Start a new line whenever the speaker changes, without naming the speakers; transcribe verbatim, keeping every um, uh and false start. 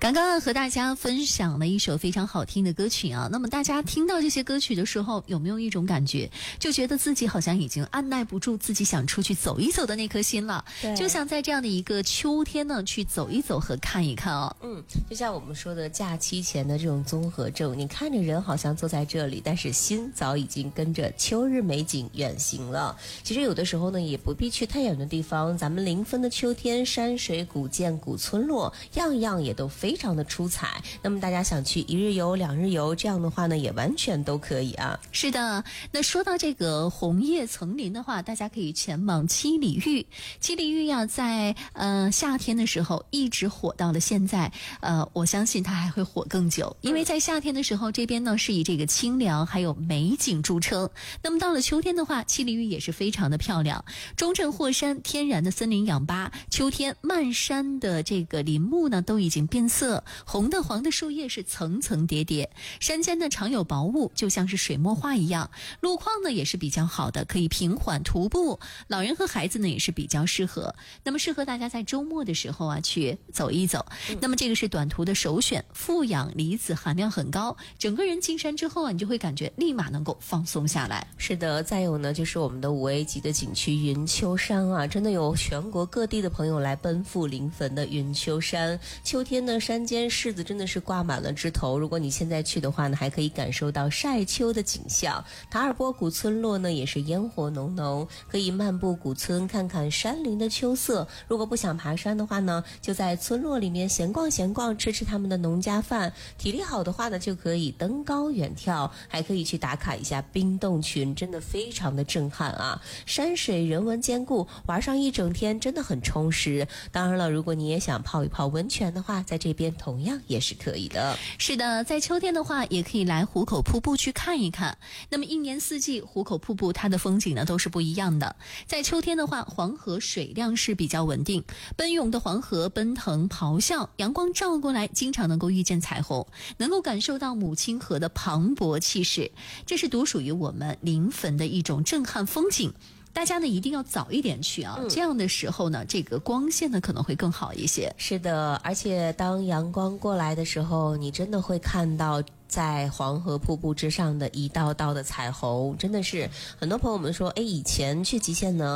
刚刚和大家分享了一首非常好听的歌曲啊，那么大家听到这些歌曲的时候，有没有一种感觉，就觉得自己好像已经按耐不住自己想出去走一走的那颗心了，就想在这样的一个秋天呢去走一走和看一看哦。
嗯，就像我们说的假期前的这种综合症，你看着人好像坐在这里，但是心早已经跟着秋日美景远行了。其实有的时候呢，也不必去太远的地方，咱们临汾的秋天，山水古建古村落，样样也都非常的出彩。那么大家想去一日游两日游，这样的话呢也完全都可以啊。
是的，那说到这个红叶层林的话，大家可以前往七里玉。七里玉呀、啊，在呃夏天的时候一直火到了现在，呃我相信它还会火更久，因为在夏天的时候这边呢是以这个清凉还有美景著称。那么到了秋天的话，七里玉也是非常的漂亮，中镇霍山天然的森林氧吧，秋天漫山的这个林木呢都已经变色，红的黄的树叶是层层叠叠，山间呢常有薄雾，就像是水墨画一样。路况呢也是比较好的，可以平缓徒步，老人和孩子呢也是比较适合。那么适合大家在周末的时候啊去走一走。嗯、那么这个是短途的首选，富氧离子含量很高，整个人进山之后啊，你就会感觉立马能够放松下来。
是的，再有呢就是我们的五 A 级的景区云丘山啊，真的有全国各地的朋友来奔赴临汾的云丘山。秋天呢，山间柿子真的是挂满了枝头，如果你现在去的话呢，还可以感受到晒秋的景象。塔尔波古村落呢也是烟火浓浓，可以漫步古村看看山林的秋色。如果不想爬山的话呢，就在村落里面闲逛闲逛，吃吃他们的农家饭。体力好的话呢，就可以登高远眺，还可以去打卡一下冰洞群，真的非常的震撼啊！山水人文兼顾，玩上一整天真的很充实。当然了，如果你也想泡一泡温泉的话，在这边同样也是可以的。
是的，在秋天的话也可以来壶口瀑布去看一看。那么一年四季壶口瀑布它的风景呢都是不一样的。在秋天的话，黄河水量是比较稳定，奔涌的黄河奔腾咆哮，阳光照过来经常能够遇见彩虹，能够感受到母亲河的磅礴气势，这是独属于我们临汾的一种震撼风景。大家呢一定要早一点去啊、嗯、这样的时候呢这个光线呢可能会更好一些。
是的，而且当阳光过来的时候，你真的会看到在黄河瀑布之上的一道道的彩虹。真的是很多朋友们说，哎，以前去极限呢